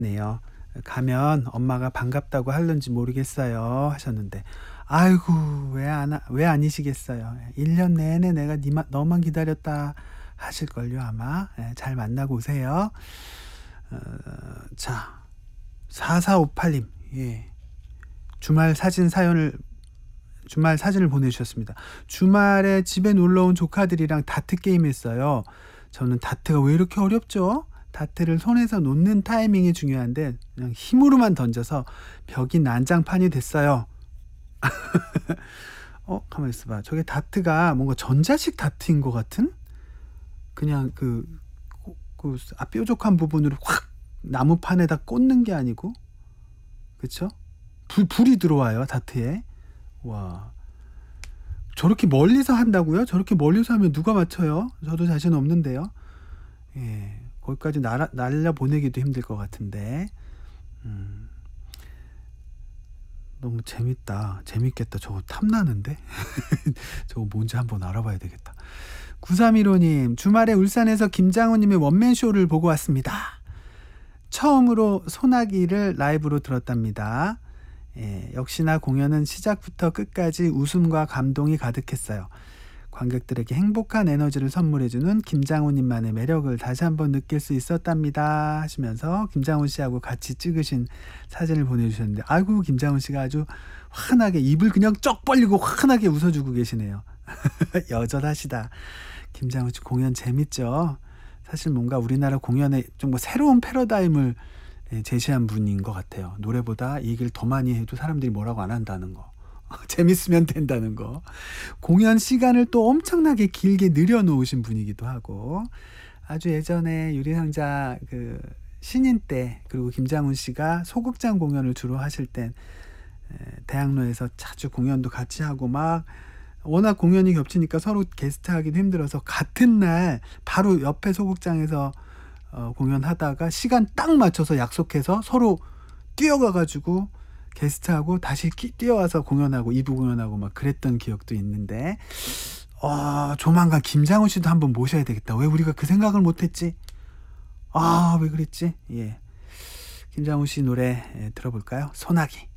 네요. 가면 엄마가 반갑다고 할는지 모르겠어요 하셨는데 아이고 왜 아니시겠어요. 1년 내내 내가 너만 기다렸다 하실걸요 아마. 예, 잘 만나고 오세요. 어 자 4458 님. 예. 주말 사진을 보내주셨습니다. 주말에 집에 놀러온 조카들이랑 다트 게임 했어요. 저는 다트가 왜 이렇게 어렵죠? 다트를 손에서 놓는 타이밍이 중요한데 그냥 힘으로만 던져서 벽이 난장판이 됐어요. 가만히 있어봐. 저게 다트가 뭔가 전자식 다트인 것 같은? 그냥 뾰족한 부분으로 확 나무판에다 꽂는 게 아니고, 그쵸? 불이 들어와요 다트에. 와, 저렇게 멀리서 한다고요? 저렇게 멀리서 하면 누가 맞춰요? 저도 자신 없는데요. 예, 거기까지 날려 보내기도 힘들 것 같은데. 너무 재밌겠다. 저거 탐나는데. 저거 뭔지 한번 알아봐야 되겠다. 9315님, 주말에 울산에서 김장훈님의 원맨쇼를 보고 왔습니다. 처음으로 소나기를 라이브로 들었답니다. 예, 역시나 공연은 시작부터 끝까지 웃음과 감동이 가득했어요. 관객들에게 행복한 에너지를 선물해주는 김장훈님만의 매력을 다시 한번 느낄 수 있었답니다 하시면서 김장훈 씨하고 같이 찍으신 사진을 보내주셨는데, 아이고 김장훈 씨가 아주 환하게 입을 그냥 쩍 벌리고 환하게 웃어주고 계시네요. 여전하시다. 김장훈 씨 공연 재밌죠. 사실 뭔가 우리나라 공연에 좀 새로운 패러다임을 제시한 분인 것 같아요. 노래보다 이 얘기를 더 많이 해도 사람들이 뭐라고 안 한다는 거. 재밌으면 된다는 거. 공연 시간을 또 엄청나게 길게 늘여놓으신 분이기도 하고, 아주 예전에 유리상자 신인 때, 그리고 김장훈 씨가 소극장 공연을 주로 하실 땐 대학로에서 자주 공연도 같이 하고 막 워낙 공연이 겹치니까 서로 게스트하기도 힘들어서 같은 날 바로 옆에 소극장에서 공연하다가 시간 딱 맞춰서 약속해서 서로 뛰어가가지고 게스트하고 다시 뛰어와서 공연하고 2부 공연하고 막 그랬던 기억도 있는데, 조만간 김장훈 씨도 한번 모셔야 되겠다. 왜 우리가 그 생각을 못했지? 왜 그랬지? 예, 김장훈 씨 노래 들어볼까요? 소나기.